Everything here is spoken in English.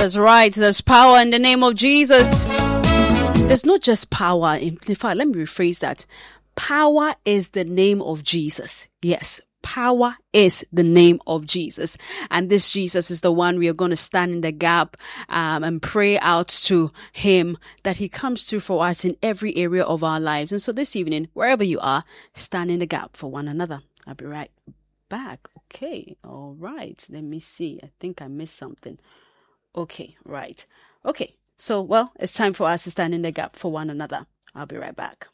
That's right. There's power in the name of Jesus. There's not just power. In fact, let me rephrase that. Power is the name of Jesus. Yes. Power is the name of Jesus. And this Jesus is the one we are going to stand in the gap and pray out to him that he comes through for us in every area of our lives. And so this evening, wherever you are, stand in the gap for one another. I'll be right back. Okay. All right. Let me see. I think I missed something. Okay. Right. Okay. So, well, it's time for us to stand in the gap for one another. I'll be right back.